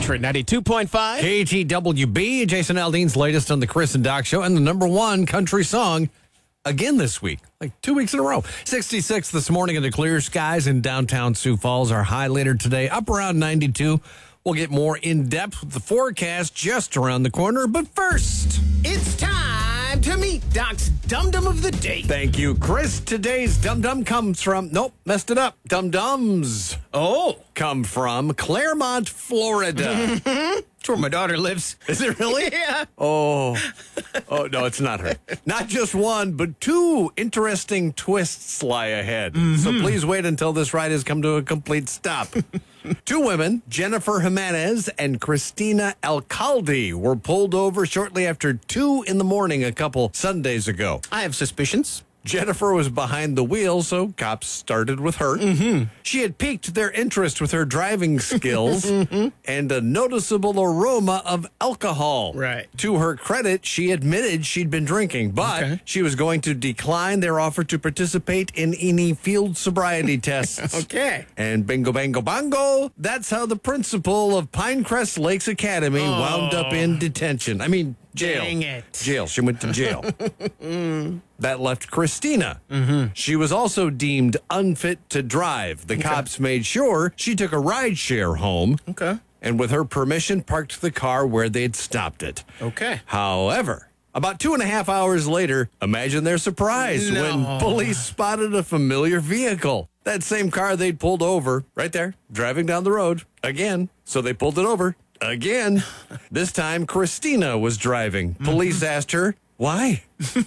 Detroit 92.5. KTWB, Jason Aldean's latest on the Chris and Doc Show, and the number one country song again this week, like 2 weeks in a row. 66 this morning in the clear skies in downtown Sioux Falls. Our high later today, up around 92. We'll get more in depth with the forecast just around the corner. But first, It's time to meet Doc's Dum Dum of the Day. thank you, Chris. Today's Dum Dum comes from, nope, messed it up. Dum Dums come from Claremont, Florida. That's where my daughter lives. Is it really? Yeah. Oh, no, it's not her. Not just one, but two interesting twists lie ahead. So please wait until this ride has come to a complete stop. Two women, Jennifer Jimenez and Christina Alcalde, were pulled over shortly after 2 in the morning a couple Sundays ago. I have suspicions. Jennifer was behind the wheel, so cops started with her. She had piqued their interest with her driving skills and a noticeable aroma of alcohol. Right. To her credit, she admitted she'd been drinking, but she was going to decline their offer to participate in any field sobriety tests. Okay. And bingo, bango, bongo, that's how the principal of Pinecrest Lakes Academy wound up in detention. I mean, jail. Dang it. Jail. She went to jail. That left Christina. She was also deemed unfit to drive. The cops made sure she took a ride share home. Okay. And with her permission, parked the car where they'd stopped it. Okay. However, about 2.5 hours later, imagine their surprise when police spotted a familiar vehicle. That same car they'd pulled over, right there, driving down the road, again. So they pulled it over, again. This time, Christina was driving. Police asked her, why?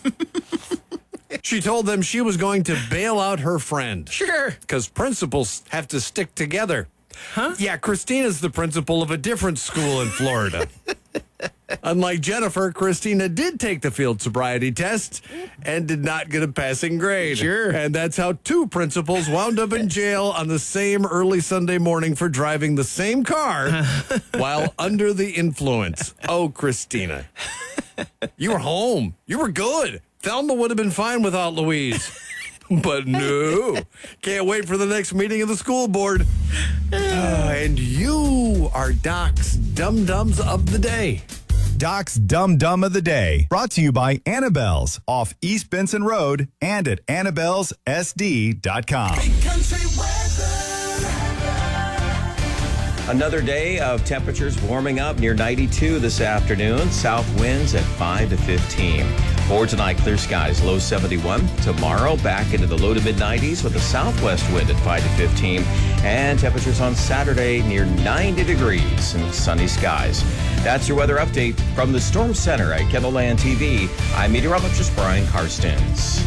She told them she was going to bail out her friend. Sure. Because principals have to stick together. Huh? Yeah, Christina's the principal of a different school in Florida. Unlike Jennifer, Christina did take the field sobriety test and did not get a passing grade. Sure. And that's how two principals wound up in jail on the same early Sunday morning for driving the same car while under the influence. Oh, Christina. You were home. You were good. Thelma would have been fine without Louise. But no. Can't wait for the next meeting of the school board. And you are Doc's Dum Dums of the Day. Doc's Dum Dum of the Day, brought to you by Annabelle's off East Benson Road and at Annabelle'sSD.com. Another day of temperatures warming up near 92 this afternoon. South winds at 5 to 15. For tonight, clear skies, low 71. Tomorrow, back into the low to mid 90s with a southwest wind at 5 to 15. And temperatures on Saturday near 90 degrees and sunny skies. That's your weather update from the Storm Center at KENDLELAND TV. I'm meteorologist Brian Karstens.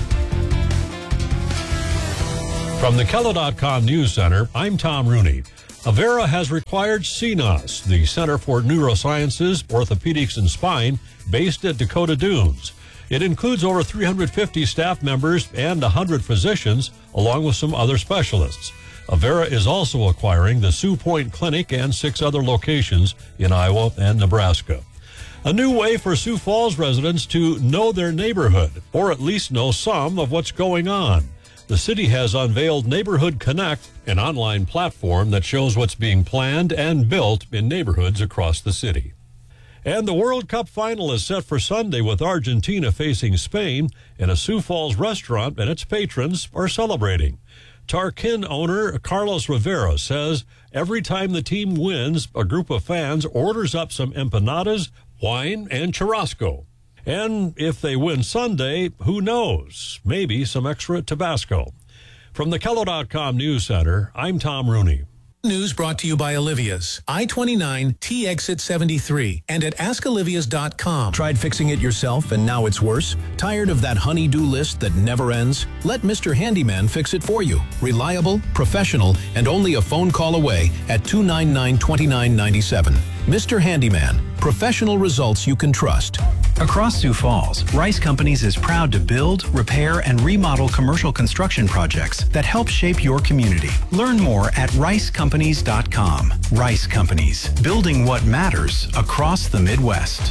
From the KELO.com News Center, I'm Tom Rooney. Avera has required CNOS, the Center for Neurosciences, Orthopedics, and Spine, based at Dakota Dunes. It includes over 350 staff members and 100 physicians, along with some other specialists. Avera is also acquiring the Sioux Point Clinic and 6 other locations in Iowa and Nebraska. A new way for Sioux Falls residents to know their neighborhood, or at least know some of what's going on. The city has unveiled Neighborhood Connect, an online platform that shows what's being planned and built in neighborhoods across the city. And the World Cup final is set for Sunday with Argentina facing Spain, and a Sioux Falls restaurant and its patrons are celebrating. Tarkin owner Carlos Rivera says every time the team wins, a group of fans orders up some empanadas, wine, and churrasco. And if they win Sunday, who knows? Maybe some extra Tabasco. From the KELO.com News Center, I'm Tom Rooney. News brought to you by Olivia's, I-29, T-Exit 73, and at AskOlivias.com. Tried fixing it yourself and now it's worse? Tired of that honey-do list that never ends? Let Mr. Handyman fix it for you. Reliable, professional, and only a phone call away at 299-2997. Mr. Handyman, professional results you can trust. Across Sioux Falls, Rice Companies is proud to build, repair, and remodel commercial construction projects that help shape your community. Learn more at ricecompanies.com. Rice Companies, building what matters across the Midwest.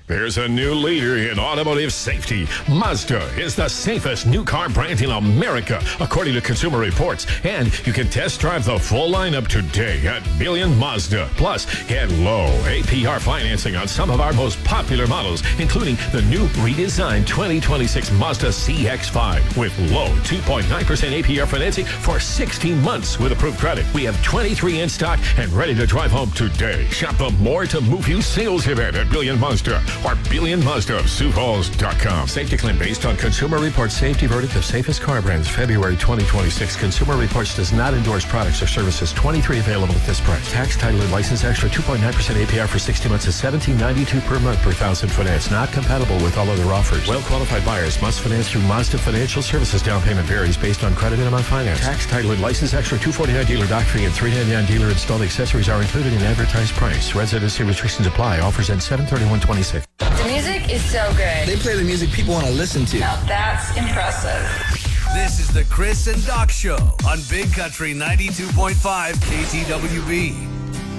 There's a new leader in automotive safety. Mazda is the safest new car brand in America, according to Consumer Reports. And you can test drive the full lineup today at Billion Mazda. Plus, get low APR financing on some of our most popular models, including the new redesigned 2026 Mazda CX-5 with low 2.9% APR financing for 16 months with approved credit. We have 23 in stock and ready to drive home today. Shop the More to Move You sales event at Billion Mazda or Billion Mazda of SiouxFalls.com. Safety claim based on Consumer Reports safety verdict of safest car brands, February 2026. Consumer Reports does not endorse products or services. 23 available at this price. Tax, title, and license extra 2.9% APR for 60 months is $17.92 per month per thousand finance. Not compatible with all other offers. Well-qualified buyers must finance through Mazda Financial Services. Down payment varies based on credit and amount financed. Tax, title, and license extra $249 dealer dock fee and $399 dealer installed accessories are included in advertised price. Residency restrictions apply. Offers end 7/31/26. The music is so good. They play the music people want to listen to. Now that's impressive. This is the Chris and Doc Show on Big Country 92.5 KTWB.